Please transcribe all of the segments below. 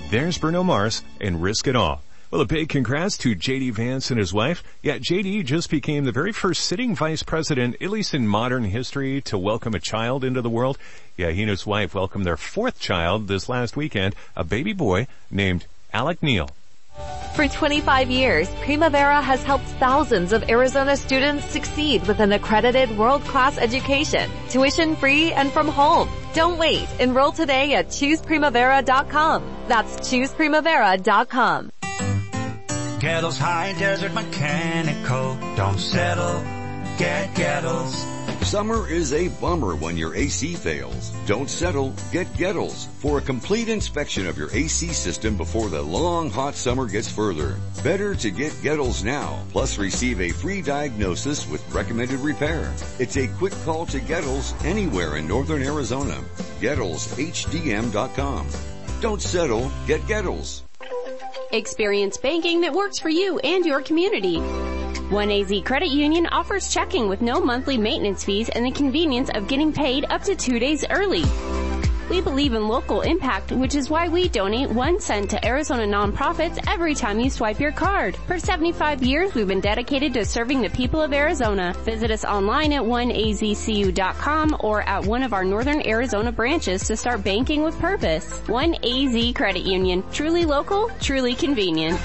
There's Bruno Mars and Risk It All. Well, a big congrats to J.D. Vance and his wife. Yeah, J.D. just became the very first sitting vice president, at least in modern history, to welcome a child into the world. Yeah, he and his wife welcomed their fourth child this last weekend, a baby boy named Alec Neal. For 25 years, Primavera has helped thousands of Arizona students succeed with an accredited world-class education, tuition-free and from home. Don't wait. Enroll today at ChoosePrimavera.com. That's ChoosePrimavera.com. Gettles High Desert Mechanical. Don't settle. Get Gettles. Summer is a bummer when your AC fails. Don't settle. Get Gettles for a complete inspection of your AC system before the long, hot summer gets further. Better to get Gettles now, plus receive a free diagnosis with recommended repair. It's a quick call to Gettles anywhere in northern Arizona. GettlesHDM.com. Don't settle. Get Gettles. Experience banking that works for you and your community. 1AZ Credit Union offers checking with no monthly maintenance fees and the convenience of getting paid up to 2 days early. We believe in local impact, which is why we donate 1 cent to Arizona nonprofits every time you swipe your card. For 75 years, we've been dedicated to serving the people of Arizona. Visit us online at 1azcu.com or at one of our Northern Arizona branches to start banking with purpose. 1AZ Credit Union. Truly local, truly convenient.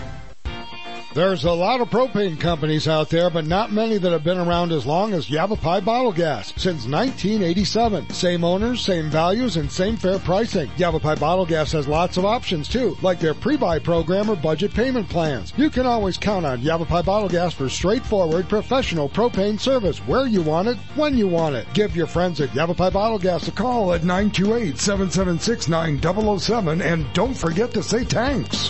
There's a lot of propane companies out there, but not many that have been around as long as Yavapai Bottle Gas since 1987. Same owners, same values, and same fair pricing. Yavapai Bottle Gas has lots of options too, like their pre-buy program or budget payment plans. You can always count on Yavapai Bottle Gas for straightforward, professional propane service where you want it, when you want it. Give your friends at Yavapai Bottle Gas a call at 928-776-9007, and don't forget to say thanks.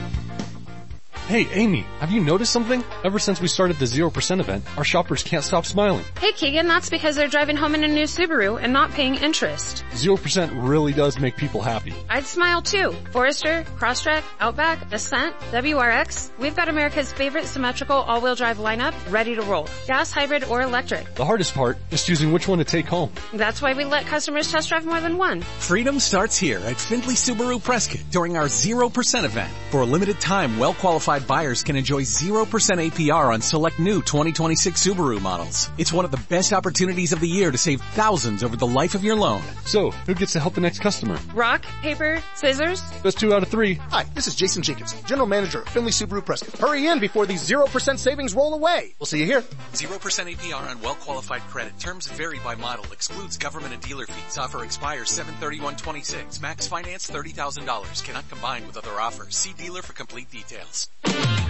Hey, Amy, have you noticed something? Ever since we started the 0% event, our shoppers can't stop smiling. Hey, Keegan, that's because they're driving home in a new Subaru and not paying interest. 0% really does make people happy. I'd smile too. Forester, Crosstrek, Outback, Ascent, WRX. We've got America's favorite symmetrical all-wheel drive lineup ready to roll. Gas, hybrid, or electric. The hardest part is choosing which one to take home. That's why we let customers test drive more than one. Freedom starts here at Findlay Subaru Prescott during our 0% event. For a limited time, well-qualified buyers can enjoy 0% APR on select new 2026 Subaru models. It's one of the best opportunities of the year to save thousands over the life of your loan. So, who gets to help the next customer? Rock, paper, scissors? Best 2 out of 3. Hi, this is Jason Jenkins, General Manager of Findlay Subaru Prescott. Hurry in before these 0% savings roll away. We'll see you here. 0% APR on well-qualified credit. Terms vary by model. Excludes government and dealer fees. Offer expires 7/31/26. Max finance $30,000. Cannot combine with other offers. See dealer for complete details.